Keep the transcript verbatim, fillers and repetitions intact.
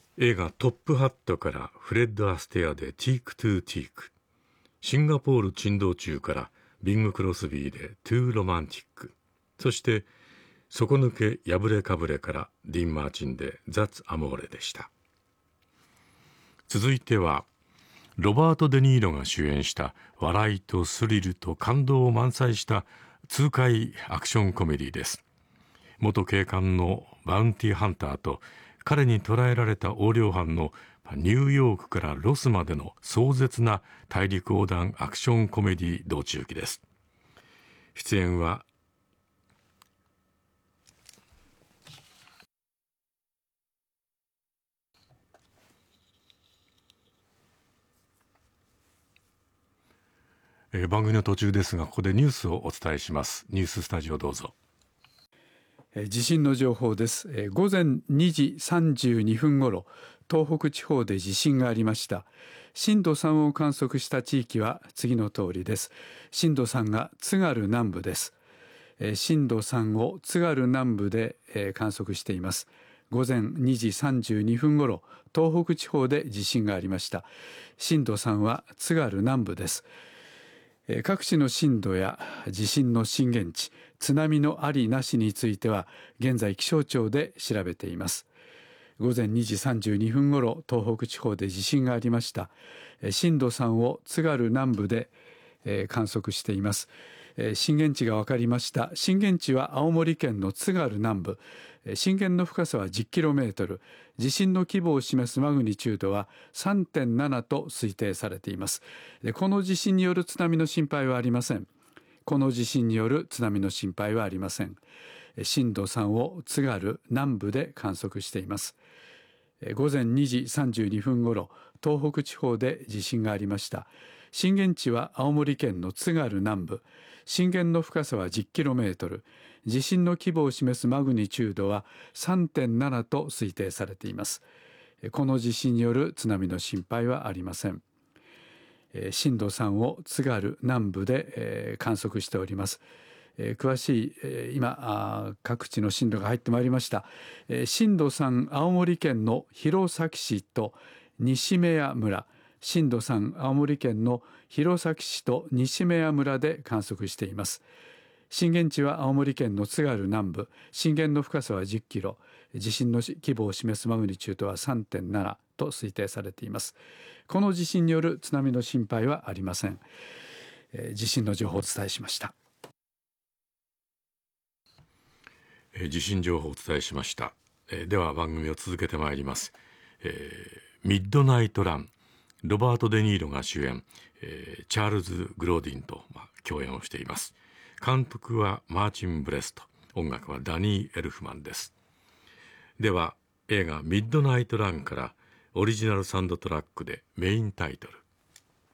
映画トップハットからフレッド・アステアでティーク・トゥ・ティーク、シンガポール珍道中からビング・クロスビーでトゥ・ロマンティック、そして底抜け破れかぶれからディン・マーチンでザッツ・アモーレでした。続いてはロバート・デ・ニーロが主演した笑いとスリルと感動を満載した痛快アクションコメディです。元警官のバウンティーハンターと彼に捕らえられた横領犯のニューヨークからロスまでの壮絶な大陸横断アクションコメディ道中記です。出演はえー、番組の途中ですが、ここでニュースをお伝えします。ニューススタジオどうぞ。 地震の情報です。午前にじさんじゅうにふんごろ、東北地方で地震がありました。震度さんを観測した地域は次の通りです。震度さんが津軽南部です。震度さんを津軽南部で観測しています。午前にじさんじゅうにふんごろ、東北地方で地震がありました。震度さんは津軽南部です。各地の震度や地震の震源地、津波のありなしについては現在気象庁で調べています。午前にじさんじゅうにふんごろ、東北地方で地震がありました。震度さんを津軽南部で観測しています。震源地が分かりました。震源地は青森県の津軽南部、震源の深さは じゅっキロメートル、地震の規模を示すマグニチュードは さんてんなな と推定されています。この地震による津波の心配はありません。この地震による津波の心配はありません。震度さんを津軽南部で観測しています。午前にじさんじゅうにふんごろ、東北地方で地震がありました。震源地は青森県の津軽南部、震源の深さは じゅっキロメートル、地震の規模を示すマグニチュードは さんてんなな と推定されています。この地震による津波の心配はありません。震度さんを津軽南部で観測しております。詳しい今各地の震度が入ってまいりました。震度さん、青森県の弘前市と西目屋村、震度さん、青森県の弘前市と西目屋村で観測しています。震源地は青森県の津軽南部、震源の深さはじゅっキロ、地震の規模を示すマグニチュードは さんてんなな と推定されています。この地震による津波の心配はありません。地震の情報をお伝えしました。 地震情報をお伝えしました。では番組を続けてまいります。えー、ミッドナイトラン、ロバート・デ・ニーロが主演、えー、チャールズ・グローディンと、まあ、共演をしています。監督はマーチン・ブレスト、音楽はダニー・エルフマンです。では映画ミッドナイトランからオリジナルサウンドトラックでメインタイトル。